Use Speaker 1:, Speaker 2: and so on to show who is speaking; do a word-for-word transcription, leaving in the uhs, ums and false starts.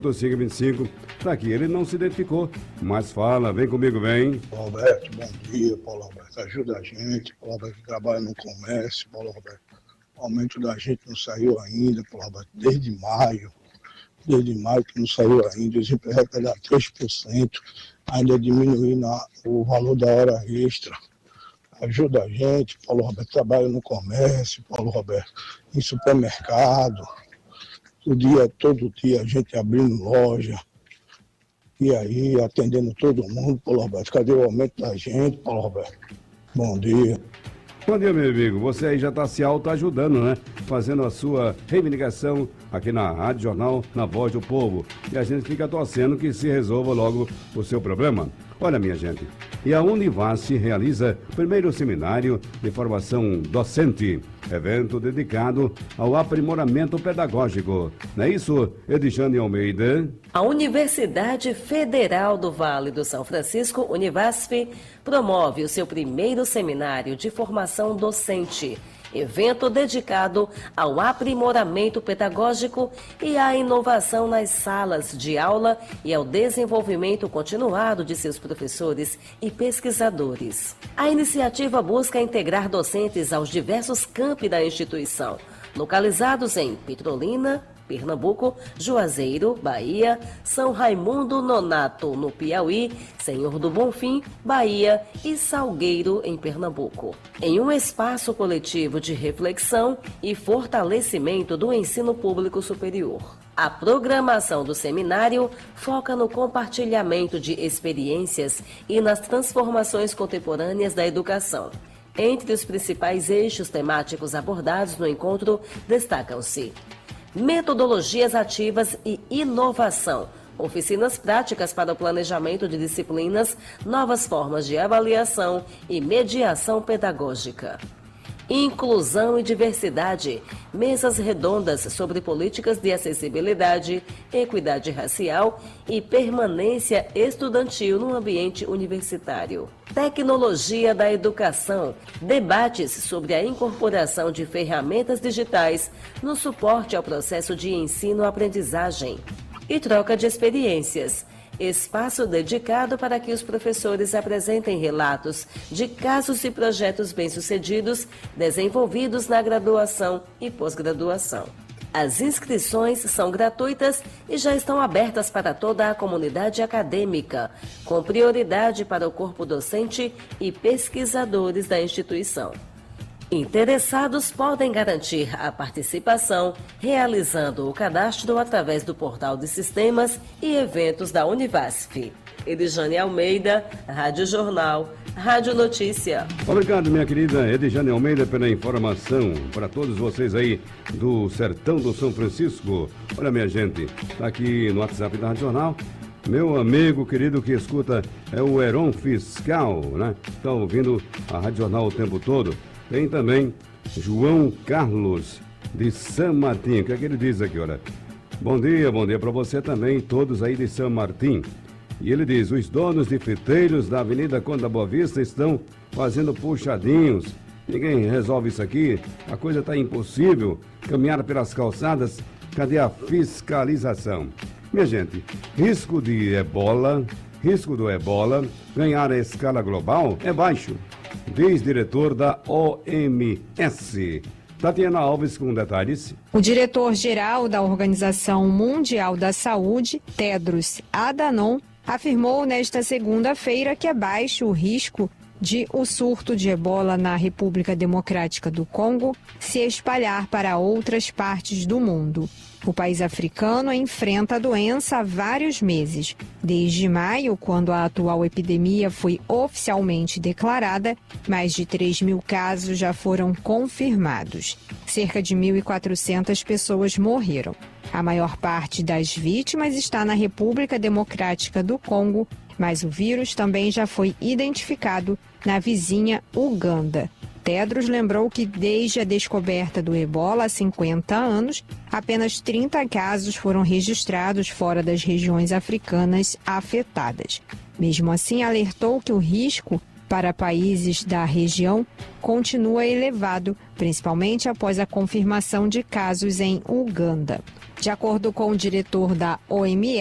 Speaker 1: do cinco vinte e cinco, daqui ele não se identificou, mas fala, vem comigo, vem.
Speaker 2: Paulo Roberto, bom dia, Paulo Roberto, ajuda a gente, Paulo Roberto que trabalha no comércio, Paulo Roberto, o aumento da gente não saiu ainda, Paulo Roberto, desde maio, desde maio que não saiu ainda, o desemprego vai dar três por cento, ainda diminuindo o valor da hora extra. Ajuda a gente, Paulo Roberto trabalha no comércio, Paulo Roberto, em supermercado, o dia, todo dia a gente abrindo loja, e aí atendendo todo mundo, Paulo Roberto. Cadê o aumento da gente, Paulo Roberto? Bom dia.
Speaker 1: Bom dia, meu amigo. Você aí já está se auto-ajudando, né? Fazendo a sua reivindicação aqui na Rádio Jornal, na Voz do Povo. E a gente fica torcendo que se resolva logo o seu problema. Olha, minha gente, e a Univasf realiza o primeiro seminário de formação docente, evento dedicado ao aprimoramento pedagógico. Não é isso, Edjane Almeida?
Speaker 3: A Universidade Federal do Vale do São Francisco, Univasf, promove o seu primeiro seminário de formação docente, evento dedicado ao aprimoramento pedagógico e à inovação nas salas de aula e ao desenvolvimento continuado de seus professores e pesquisadores. A iniciativa busca integrar docentes aos diversos campi da instituição, localizados em Petrolina, Pernambuco, Juazeiro, Bahia, São Raimundo Nonato, no Piauí, Senhor do Bonfim, Bahia e Salgueiro, em Pernambuco. Em um espaço coletivo de reflexão e fortalecimento do ensino público superior. A programação do seminário foca no compartilhamento de experiências e nas transformações contemporâneas da educação. Entre os principais eixos temáticos abordados no encontro destacam-se metodologias ativas e inovação, oficinas práticas para o planejamento de disciplinas, novas formas de avaliação e mediação pedagógica. Inclusão e diversidade, mesas redondas sobre políticas de acessibilidade, equidade racial e permanência estudantil no ambiente universitário. Tecnologia da educação, debates sobre a incorporação de ferramentas digitais no suporte ao processo de ensino-aprendizagem. E troca de experiências. Espaço dedicado para que os professores apresentem relatos de casos e projetos bem-sucedidos desenvolvidos na graduação e pós-graduação. As inscrições são gratuitas e já estão abertas para toda a comunidade acadêmica, com prioridade para o corpo docente e pesquisadores da instituição. Interessados podem garantir a participação realizando o cadastro através do portal de sistemas e eventos da Univasf. Edjane Almeida, Rádio Jornal, Rádio Notícia.
Speaker 1: Obrigado, minha querida Edjane Almeida, pela informação para todos vocês aí do Sertão do São Francisco. Olha, minha gente, tá aqui no WhatsApp da Rádio Jornal. Meu amigo querido que escuta é o Heron Fiscal, né? Tá ouvindo a Rádio Jornal o tempo todo. Tem também João Carlos de São Martim. O que é que ele diz aqui, olha? Bom dia, bom dia para você também, todos aí de São Martim. E ele diz, os donos de friteiros da Avenida Conde da Boa Vista estão fazendo puxadinhos. Ninguém resolve isso aqui, a coisa está impossível. Caminhar pelas calçadas, cadê a fiscalização? Minha gente, risco de ebola, risco do ebola ganhar a escala global é baixo, diz diretor da O M S. Tatiana Alves com detalhes.
Speaker 4: O diretor-geral da Organização Mundial da Saúde, Tedros Adhanom, afirmou nesta segunda-feira que é baixo o risco de o surto de ebola na República Democrática do Congo se espalhar para outras partes do mundo. O país africano enfrenta a doença há vários meses. Desde maio, quando a atual epidemia foi oficialmente declarada, mais de três mil casos já foram confirmados. Cerca de mil e quatrocentas pessoas morreram. A maior parte das vítimas está na República Democrática do Congo, mas o vírus também já foi identificado na vizinha Uganda. Tedros lembrou que desde a descoberta do ebola há cinquenta anos, apenas trinta casos foram registrados fora das regiões africanas afetadas. Mesmo assim, alertou que o risco para países da região continua elevado, principalmente após a confirmação de casos em Uganda. De acordo com o diretor da O M S,